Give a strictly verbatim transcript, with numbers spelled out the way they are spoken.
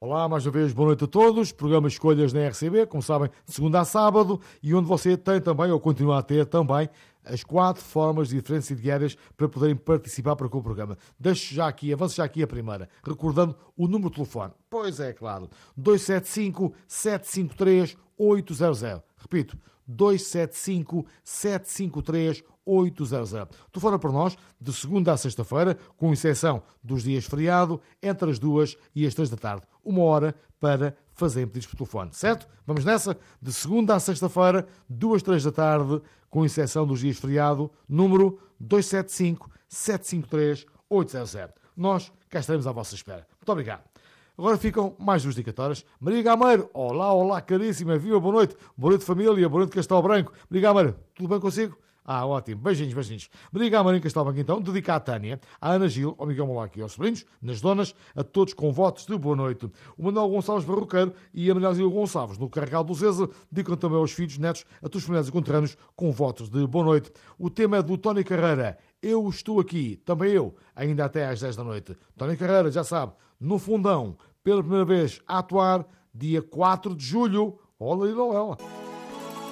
Olá, mais uma vez, boa noite a todos. Programa Escolhas na R C B, como sabem, de segunda a sábado, e onde você tem também, ou continua a ter também, as quatro formas diferentes e diárias para poderem participar para com o programa. Deixo já aqui, avanço já aqui a primeira, recordando o número de telefone. Pois é, claro, dois sete cinco, sete cinco três, oito zero zero. Repito, dois sete cinco, sete cinco três, oito zero zero. Telefona para nós de segunda a sexta-feira, com exceção dos dias feriado, entre as duas e as três da tarde. Uma hora para fazer pedidos por telefone, certo? Vamos nessa? De segunda a sexta-feira, duas, três da tarde, com exceção dos dias feriado, número dois sete cinco, sete cinco três, oito zero zero. Nós cá estaremos à vossa espera. Muito obrigado. Agora ficam mais duas dedicatórias. Maria Gameiro, olá, olá, caríssima, viva, boa noite. Boa noite, família, boa noite, Castelo Branco. Maria Gameiro, tudo bem consigo? Ah, ótimo. Beijinhos, beijinhos. Maria Gameiro em Castelo Branco, então, dedicar à Tânia, à Ana Gil, ao Miguel Molac e aos sobrinhos, nas donas, a todos com votos de boa noite. O Manuel Gonçalves Barroqueiro e a Manuel Gonçalves, no Carregal do Zeza, dedicam também aos filhos, netos, a todos os familiares e conterrâneos, com votos de boa noite. O tema é do Tony Carreira. Eu estou aqui, também eu, ainda até às dez da noite. Tony Carreira, já sabe, no Fundão, pela primeira vez a atuar, dia quatro de julho. Olha aí, olha.